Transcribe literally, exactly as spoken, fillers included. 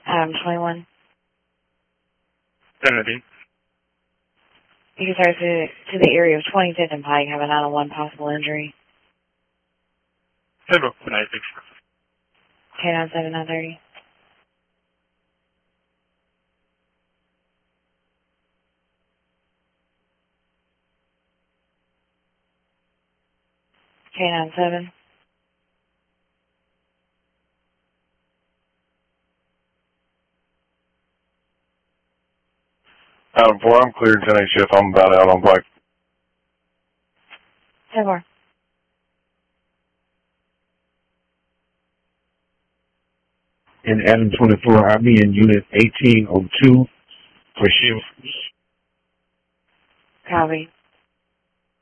Um, twenty-one. Seventeen. You can start to, to the area of twenty-fifth and Pike, have a nine oh one possible injury. Several ninety-six. K nine seven nine thirty. K nine seven. Adam four, I'm cleared ten eight shift. I'm about out on Pike. ten four. And Adam twenty-four, I'll be in unit eighteen oh two for shift. Copy.